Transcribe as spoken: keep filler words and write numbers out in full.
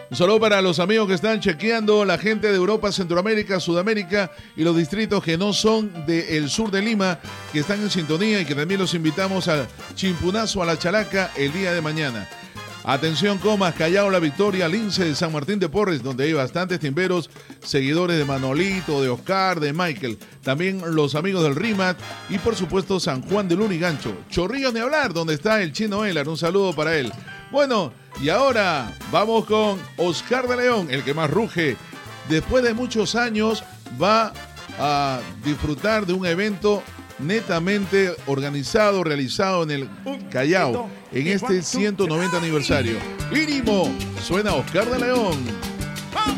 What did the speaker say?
Un saludo para los amigos que están chequeando, la gente de Europa, Centroamérica, Sudamérica y los distritos que no son del sur de Lima, que están en sintonía y que también los invitamos al Chimpunazo, a la Chalaca, el día de mañana. Atención, Comas, Callao, La Victoria, Lince de San Martín de Porres, donde hay bastantes timberos, seguidores de Manolito, de Oscar, de Michael. También los amigos del RIMAT y, por supuesto, San Juan del Lurigancho. Chorrillos de hablar, donde está el Chino Elar. Un saludo para él. Bueno, y ahora vamos con Oscar de León, el que más ruge. Después de muchos años va a disfrutar de un evento netamente organizado, realizado en el Callao, en este ciento noventa aniversario. Mínimo, suena Oscar de León.